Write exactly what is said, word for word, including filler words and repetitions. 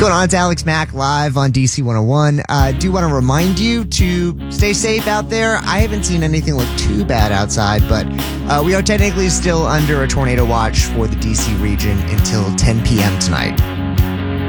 Going on? It's Alex Mack live on D C one oh one. I uh, do want to remind you to stay safe out there. I haven't seen anything look too bad outside, but uh, we are technically still under a tornado watch for the D C region until ten p.m. tonight.